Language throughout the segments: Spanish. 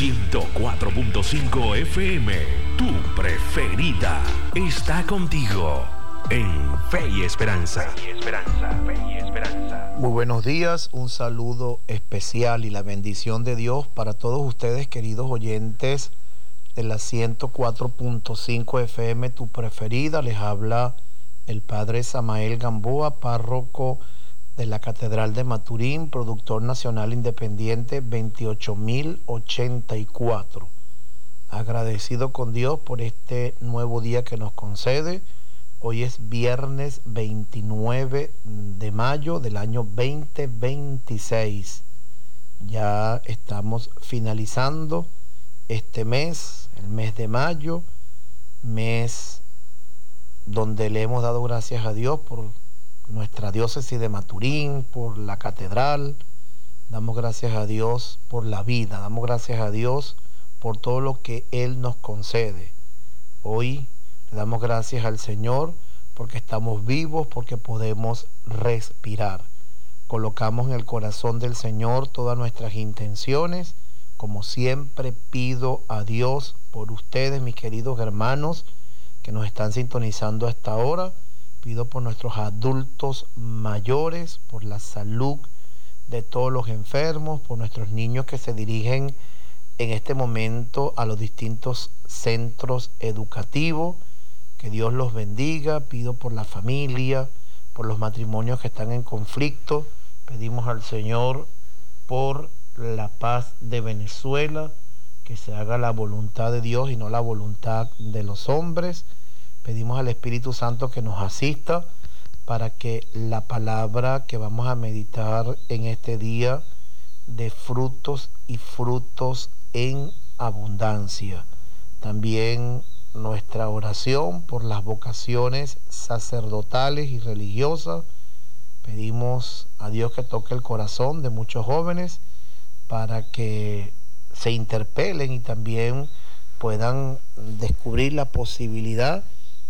104.5 FM, tu preferida, está contigo en Fe y Esperanza. Fe y Esperanza, Fe y Esperanza. Muy buenos días, un saludo especial y la bendición de Dios para todos ustedes, queridos oyentes de la 104.5 FM, tu preferida. Les habla el Padre Samael Gamboa, párroco de la Catedral de Maturín, productor nacional independiente 28084. Agradecido con Dios por este nuevo día que nos concede. Hoy es viernes 29 de mayo del año 2026. Ya estamos finalizando este mes, el mes de mayo, mes donde le hemos dado gracias a Dios por nuestra diócesis de Maturín, por la catedral. Damos gracias a Dios por la vida, damos gracias a Dios por todo lo que Él nos concede. Hoy le damos gracias al Señor porque estamos vivos, porque podemos respirar. Colocamos en el corazón del Señor todas nuestras intenciones. Como siempre pido a Dios por ustedes, mis queridos hermanos, que nos están sintonizando hasta ahora. Pido por nuestros adultos mayores, por la salud de todos los enfermos, por nuestros niños que se dirigen en este momento a los distintos centros educativos. Que Dios los bendiga. Pido por la familia, por los matrimonios que están en conflicto. Pedimos al Señor por la paz de Venezuela, que se haga la voluntad de Dios y no la voluntad de los hombres. Pedimos al Espíritu Santo que nos asista para que la palabra que vamos a meditar en este día dé frutos y frutos en abundancia. También nuestra oración por las vocaciones sacerdotales y religiosas. Pedimos a Dios que toque el corazón de muchos jóvenes para que se interpelen y también puedan descubrir la posibilidad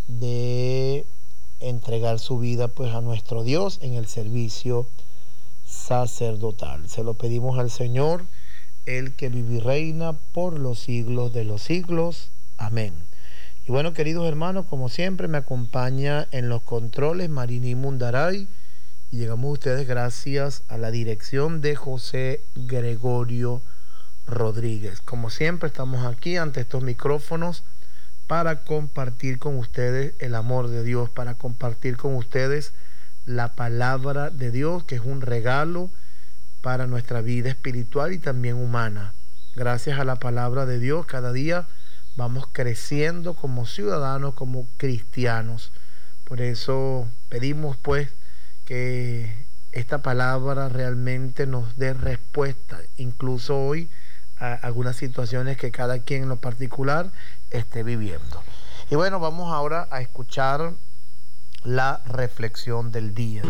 de entregar su vida pues a nuestro Dios en el servicio sacerdotal. Se lo pedimos al Señor, el que vive y reina por los siglos de los siglos. Amén. Y bueno, queridos hermanos, como siempre me acompaña en los controles Marini Mundaray, y llegamos a ustedes gracias a la dirección de José Gregorio Rodríguez. Como siempre estamos aquí ante estos micrófonos para compartir con ustedes el amor de Dios, para compartir con ustedes la palabra de Dios, que es un regalo para nuestra vida espiritual y también humana. Gracias a la palabra de Dios, cada día vamos creciendo como ciudadanos, como cristianos. Por eso pedimos pues que esta palabra realmente nos dé respuesta, incluso hoy, a algunas situaciones que cada quien en lo particular esté viviendo. Y bueno, vamos ahora a escuchar la reflexión del día.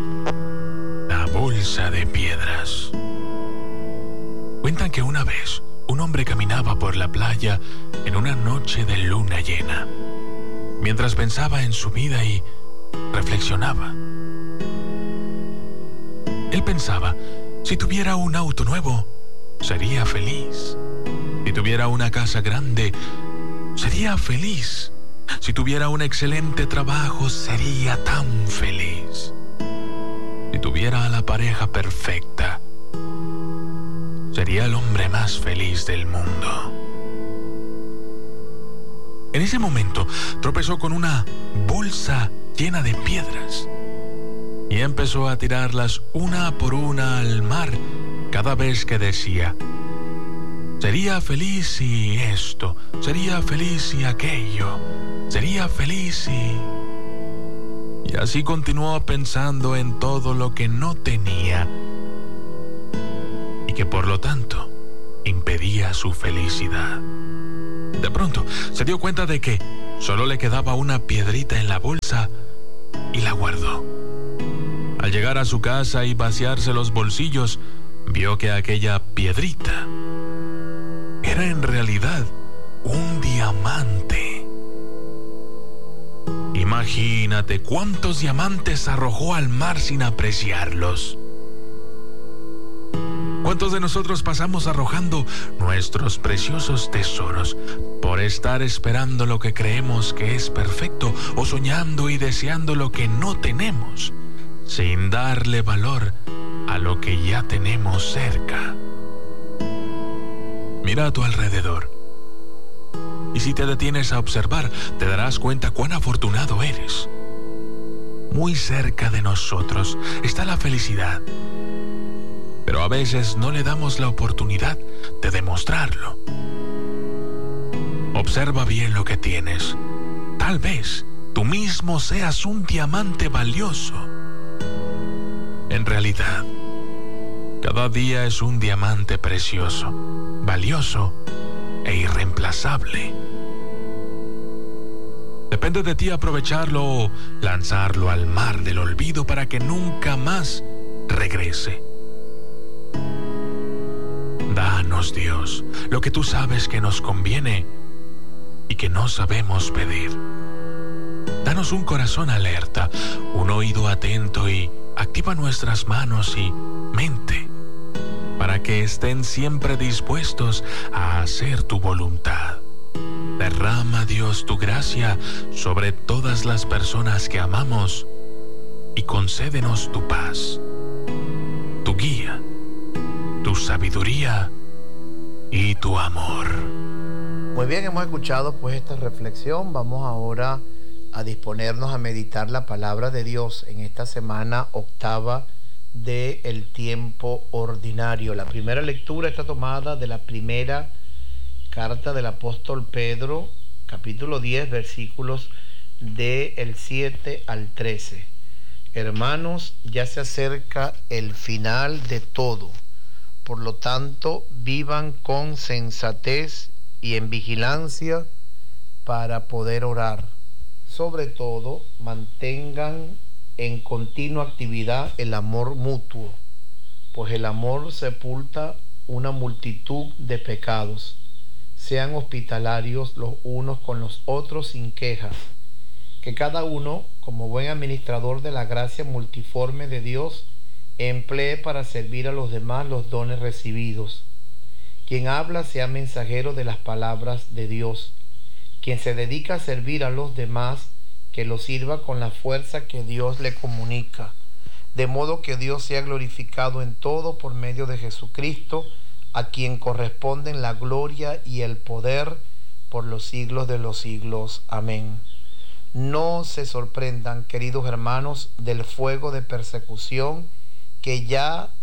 La bolsa de piedras. Cuentan que una vez un hombre caminaba por la playa en una noche de luna llena, mientras pensaba en su vida y reflexionaba. Él pensaba, si tuviera un auto nuevo, sería feliz. Si tuviera una casa grande, sería feliz. Si tuviera un excelente trabajo, sería tan feliz. Si tuviera a la pareja perfecta, sería el hombre más feliz del mundo. En ese momento tropezó con una bolsa llena de piedras y empezó a tirarlas una por una al mar cada vez que decía: sería feliz si esto, sería feliz si aquello, sería feliz si... Y así continuó pensando en todo lo que no tenía y que por lo tanto impedía su felicidad. De pronto se dio cuenta de que solo le quedaba una piedrita en la bolsa y la guardó. Al llegar a su casa y vaciarse los bolsillos, vio que aquella piedrita era en realidad un diamante. Imagínate cuántos diamantes arrojó al mar sin apreciarlos. ¿Cuántos de nosotros pasamos arrojando nuestros preciosos tesoros por estar esperando lo que creemos que es perfecto o soñando y deseando lo que no tenemos, sin darle valor a lo que ya tenemos cerca? Mira a tu alrededor. Y si te detienes a observar, te darás cuenta cuán afortunado eres. Muy cerca de nosotros está la felicidad, pero a veces no le damos la oportunidad de demostrarlo. Observa bien lo que tienes. Tal vez tú mismo seas un diamante valioso. En realidad, cada día es un diamante precioso, valioso e irreemplazable. Depende de ti aprovecharlo o lanzarlo al mar del olvido para que nunca más regrese. Danos, Dios, lo que tú sabes que nos conviene y que no sabemos pedir. Danos un corazón alerta, un oído atento y activa nuestras manos y mente para que estén siempre dispuestos a hacer tu voluntad. Derrama, Dios, tu gracia sobre todas las personas que amamos y concédenos tu paz, tu guía, tu sabiduría y tu amor. Muy bien, hemos escuchado pues esta reflexión. Vamos ahora a disponernos a meditar la palabra de Dios en esta semana octava del tiempo ordinario. La primera lectura está tomada de la primera carta del apóstol Pedro, capítulo 10, versículos del 7 al 13. Hermanos, ya se acerca el final de todo. Por lo tanto, vivan con sensatez y en vigilancia para poder orar. Sobre todo, mantengan en continua actividad el amor mutuo, pues el amor sepulta una multitud de pecados. Sean hospitalarios los unos con los otros sin quejas. Que cada uno, como buen administrador de la gracia multiforme de Dios, emplee para servir a los demás los dones recibidos. Quien habla sea mensajero de las palabras de Dios. Quien se dedica a servir a los demás, que lo sirva con la fuerza que Dios le comunica. De modo que Dios sea glorificado en todo por medio de Jesucristo, a quien corresponden la gloria y el poder por los siglos de los siglos. Amén. No se sorprendan, queridos hermanos, del fuego de persecución que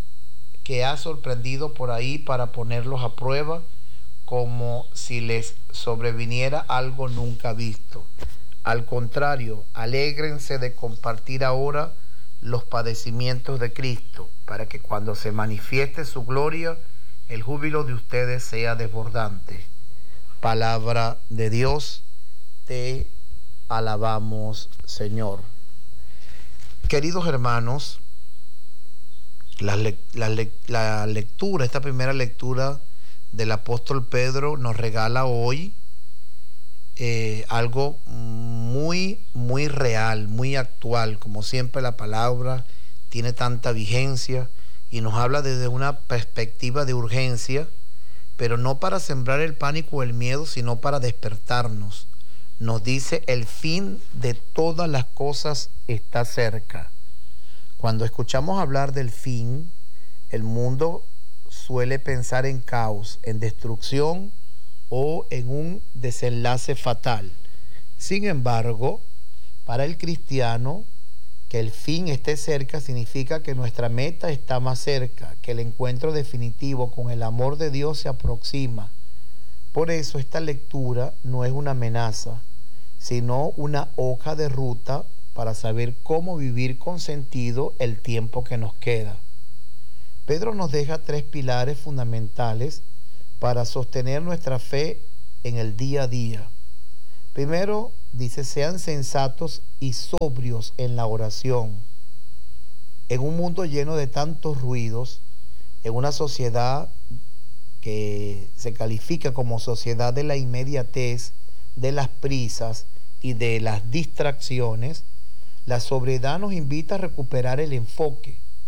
ha sorprendido por ahí para ponerlos a prueba, como si les sobreviniera algo nunca visto. Al contrario, alégrense de compartir ahora los padecimientos de Cristo, para que cuando se manifieste su gloria, el júbilo de ustedes sea desbordante. Palabra de Dios, te alabamos, Señor. Queridos hermanos, la lectura, esta primera lectura del apóstol Pedro nos regala hoy algo muy, muy real, muy actual. Como siempre, la palabra tiene tanta vigencia y nos habla desde una perspectiva de urgencia, pero no para sembrar el pánico o el miedo, sino para despertarnos. Nos dice: el fin de todas las cosas está cerca. Cuando escuchamos hablar del fin, el mundo suele pensar en caos, en destrucción o en un desenlace fatal. Sin embargo, para el cristiano, que el fin esté cerca significa que nuestra meta está más cerca, que el encuentro definitivo con el amor de Dios se aproxima. Por eso esta lectura no es una amenaza, sino una hoja de ruta para saber cómo vivir con sentido el tiempo que nos queda. Pedro nos deja 3 pilares fundamentales para sostener nuestra fe en el día a día. Primero, dice: sean sensatos y sobrios en la oración. En un mundo lleno de tantos ruidos, en una sociedad que se califica como sociedad de la inmediatez, de las prisas y de las distracciones, la sobriedad nos invita a recuperar el enfoque.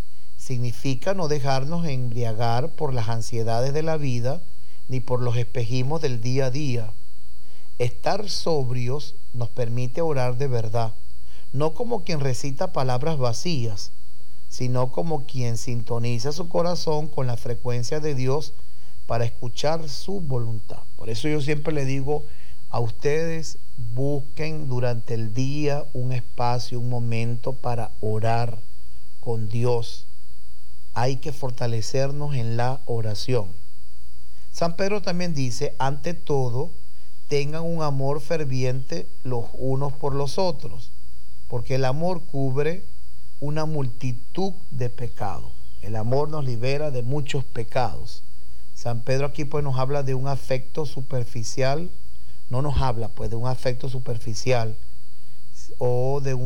significa no dejarnos embriagar por las ansiedades de la vida ni por los espejismos del día a día. Estar sobrios nos permite orar de verdad, no como quien recita palabras vacías, sino como quien sintoniza su corazón con la frecuencia de Dios para escuchar su voluntad. Por eso yo siempre le digo a ustedes, busquen durante el día un espacio, un momento para orar con Dios. Hay que fortalecernos en la oración. San Pedro también dice, ante todo, tengan un amor ferviente los unos por los otros, porque el amor cubre una multitud de pecados. El amor nos libera de muchos pecados. San Pedro aquí pues nos habla de un afecto superficial, no nos habla pues de un afecto superficial o de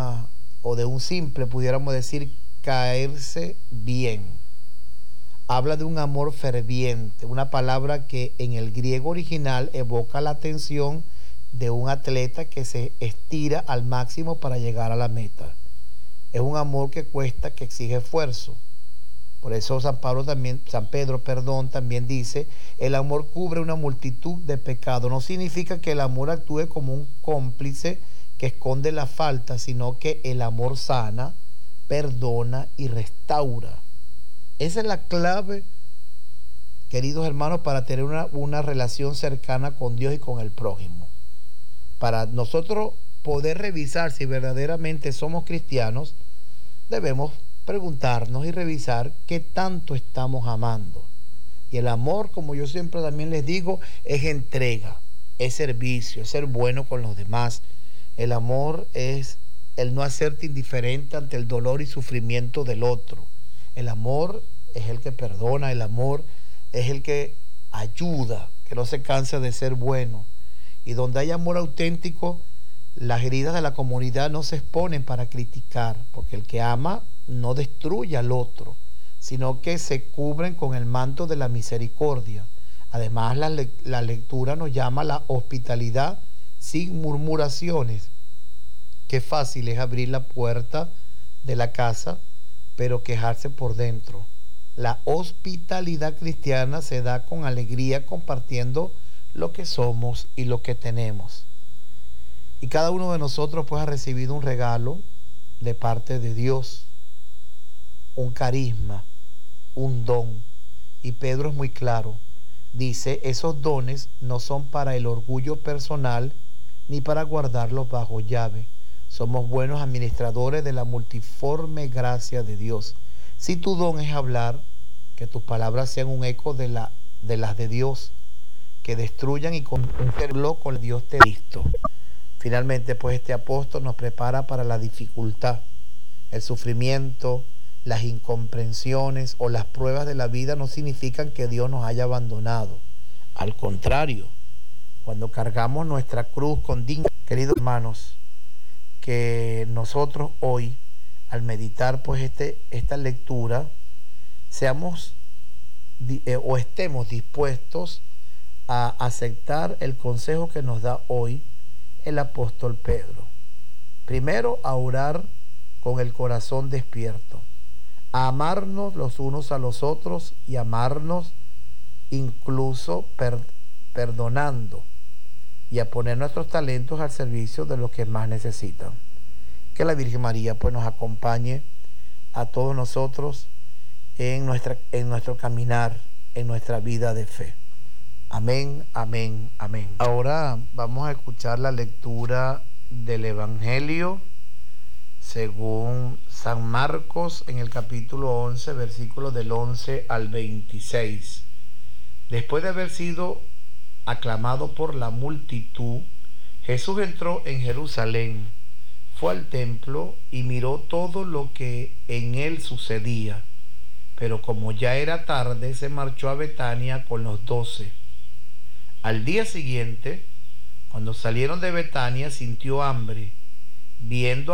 un simple, pudiéramos decir, caerse bien. Habla de un amor ferviente, una palabra que en el griego original evoca la atención de un atleta que se estira al máximo para llegar a la meta. Es un amor que cuesta, que exige esfuerzo. Por eso San Pedro también dice, el amor cubre una multitud de pecados. No significa que el amor actúe como un cómplice que esconde la falta, sino que el amor sana, perdona y restaura. Esa es la clave, queridos hermanos, para tener una relación cercana con Dios y con el prójimo. Para nosotros poder revisar si verdaderamente somos cristianos, debemos preguntarnos y revisar qué tanto estamos amando. Y el amor, como yo siempre también les digo, es entrega, es servicio, es ser bueno con los demás. El amor es el no hacerte indiferente ante el dolor y sufrimiento del otro. El amor es el que perdona, el amor es el que ayuda, que no se cansa de ser bueno. Y donde hay amor auténtico, las heridas de la comunidad no se exponen para criticar, porque el que ama no destruye al otro, sino que se cubren con el manto de la misericordia. Además, la lectura nos llama a la hospitalidad sin murmuraciones. Qué fácil es abrir la puerta de la casa, pero quejarse por dentro. La hospitalidad cristiana se da con alegría, compartiendo lo que somos y lo que tenemos. Y cada uno de nosotros pues ha recibido un regalo de parte de Dios, un carisma, un don. Y Pedro es muy claro, dice, esos dones no son para el orgullo personal ni para guardarlos bajo llave. Somos buenos administradores de la multiforme gracia de Dios. Si tu don es hablar, que tus palabras sean un eco de las de Dios, que destruyan y conservarlo con Dios te visto. Finalmente, pues este apóstol nos prepara para la dificultad, el sufrimiento, las incomprensiones o las pruebas de la vida no significan que Dios nos haya abandonado. Al contrario, cuando cargamos nuestra cruz con dignidad, queridos hermanos, que nosotros hoy, al meditar pues esta lectura, seamos o estemos dispuestos a aceptar el consejo que nos da hoy el apóstol Pedro. Primero, a orar con el corazón despierto, a amarnos los unos a los otros y amarnos incluso perdonando, y a poner nuestros talentos al servicio de los que más necesitan. Que la Virgen María pues nos acompañe a todos nosotros en nuestro caminar, en nuestra vida de fe. Amén, amén, amén. Ahora vamos a escuchar la lectura del Evangelio según San Marcos en el capítulo 11, versículos del 11 al 26. Después de haber sido aclamado por la multitud, Jesús entró en Jerusalén, fue al templo y miró todo lo que en él sucedía. Pero como ya era tarde, se marchó a Betania con los 12. Al día siguiente, cuando salieron de Betania, sintió hambre. Viendo